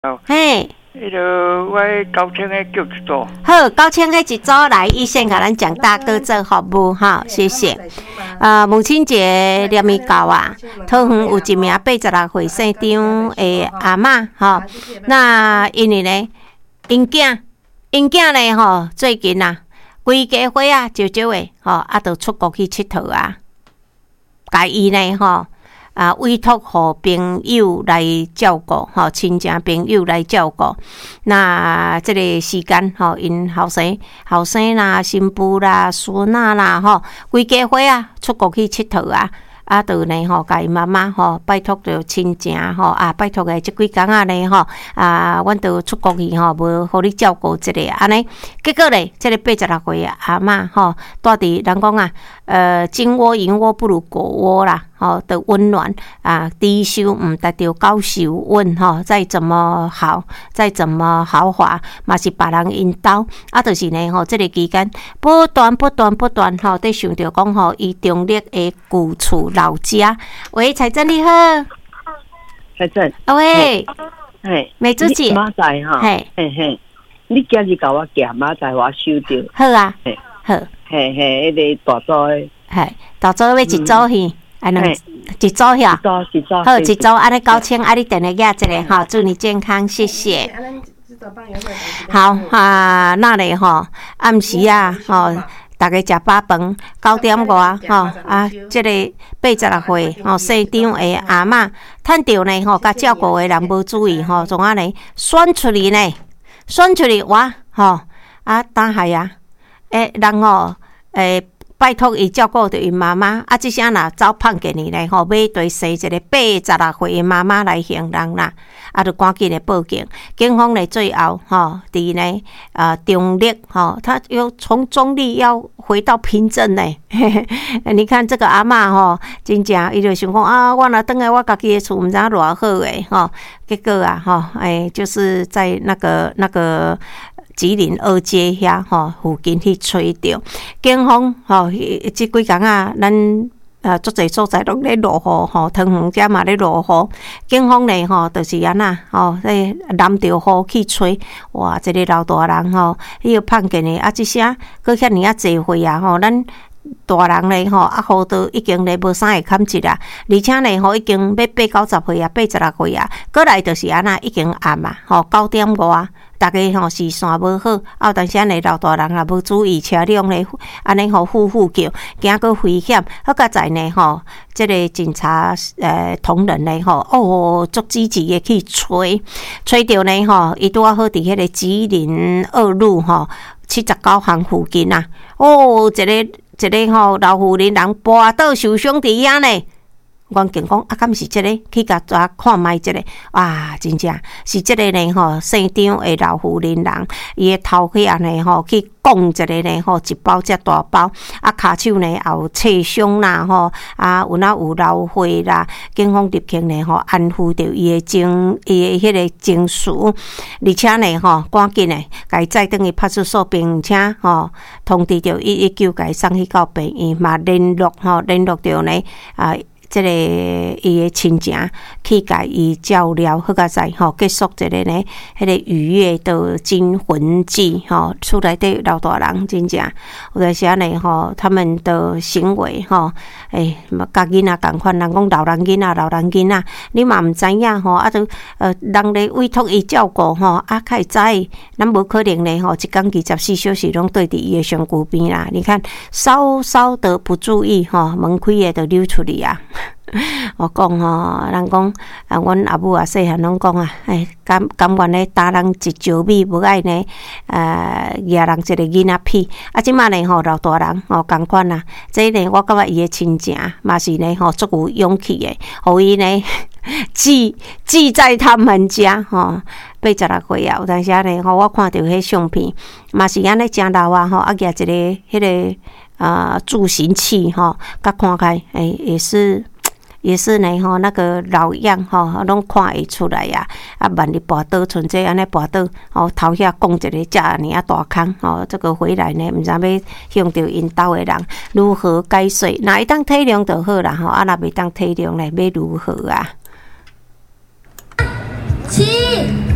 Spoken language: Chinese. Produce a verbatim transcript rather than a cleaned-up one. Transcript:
哦， 嘿， 迄个我高清的叫一组。 好，高清的一组来，医生给咱蒋大哥做服务哈，谢谢。啊，母亲节念咪到啊，桃园有一名八十六岁姓张的阿嬷哈，那因为呢，因囝因囝呢吼，最近啊，规家伙啊，少少的吼，啊，都出国去佚佗啊，甲伊呢吼。啊，委托互朋友来照顾，吼，亲戚朋友来照顾。那这个时间，吼，因后生、后生啦、新妇啦、孙仔啦，吼，规家伙啊，出国去佚佗啊。啊，就呢吼，甲伊妈妈吼，拜托着亲情吼，啊，拜托个即几工仔呢吼，啊，阮都出国去吼，无互你照顾一下安尼。结果咧，即、这个八十六岁阿嬷吼，住伫人讲啊，呃，金窝银窝不如狗窝啦，吼的温暖啊，低收毋达到高收温吼，再怎么好，再怎么豪华，嘛是别人引导。啊，就是呢吼，即、这个期间不断不断不断吼，伫想着讲吼，伊中立的旧厝。老家，喂，财政你好， 财政， 喂， 嘿， 美珠姐， 马仔哈，嘿嘿嘿，你今日甲我夹马仔，我收着， 好啊，好， 嘿嘿，迄个大组的， 嘿，大组要一组去，安尼一组遐， 一组一组， 好一组，安尼高清，啊，你等下压一个哈，祝你健康，谢谢。好啊，那里吼，暗时啊，吼。大家食饱饭，九點外吼啊，即、這個八十六歲吼，姓張的阿嬷，趁着呢吼，甲照顧的人無注意吼，總啊呢選出嚟呢，選出嚟哇吼啊，打係啊，誒人吼誒拜託伊照顧着伊媽媽，啊，即聲若走碰見伊咧吼，買對生一個八十六歲的媽媽來行人啦。啊，就趕緊的報警，警方呢最後吼，佇呢啊中立吼，他又從中立要回到平鎮呢。你看這個阿嬷吼，真正伊就想講啊，我若轉來我家己的厝，毋知偌好誒吼。結果啊吼，誒，就是在那個那個吉林二街遐吼附近去吹着，警方吼，即幾工啊，咱。呃，足儕所在攏咧落雨吼，桃園遮嘛咧落雨。警方呢吼，就是安那吼，咧淋着雨去吹，哇！一個老大人吼，伊個碰見呢，啊，即聲佫遐爾啊濟歲啊吼，咱大人咧吼，啊，雨都已經咧無啥會堪一啊，而且呢吼，已經要八九十歲啊，八十六歲啊，過來就是安那已經暗啊，吼九點外。大家吼視線無好，啊，但是咱個老大人也無注意車輛咧，安尼吼呼呼叫，驚個危險。好個在呢吼，即、這個警察誒同仁咧吼，哦，足積極嘅去吹，吹到呢吼，伊拄啊好佇迄個吉林二路吼七十九巷附近啊，哦，一個一個吼老婦人人跋倒受傷佇遐呢。阮警講啊，敢是即、這個去甲抓看覓即個，哇，真正是即個呢吼，姓張的老婦人人，伊個頭殼呢吼去講一個呢吼，一包遮大包，啊，骹手呢也有刺傷啦吼，啊，有哪有流血啦，警方立刻呢吼安撫着伊個情，伊個迄個情緒，而且呢吼，趕緊呢，甲伊載轉去派出所，並且吼通知着一一九，甲伊送去到病院嘛聯絡吼，聯絡着呢啊。即個伊個親情去甲伊照料，好個在吼結束一個呢，迄個愉悅的驚魂記吼，厝內底老大人真正有陣時啊呢吼，他們的行為吼，誒，甲囡仔共款，人講老人囡仔，老人囡仔，你嘛毋知影吼，啊都呃人咧委託伊照顧吼，啊較會知，咱無可能咧吼，一工二十四小時攏對佇伊個身軀邊啦。你看稍稍的不注意吼，門開個就溜出去啊。我講吼，人講啊，阮阿母啊細漢攏講啊，誒，甘甘願咧打人一招米，無愛呢，誒，掠人一個囡仔屁。啊，即馬呢吼，老大人吼共款啦，即呢我感覺伊個親情嘛是呢吼足有勇氣誒，互伊呢記記在他們家吼，八十六歲啊，有陣時呢吼，我看到迄相片，嘛是安尼真老啊吼，啊掠一個迄個啊助行器吼，甲看開誒也是。也是呢吼，那個老樣吼，攏看會出來呀。啊，萬一跋倒，像這安尼跋倒，吼頭遐講一個遮爾啊大坑，吼，這個回來呢，毋知要向着因兜的人如何解說？若會當體諒就好啦，吼，啊，若袂當體諒呢，要如何啊？ 七。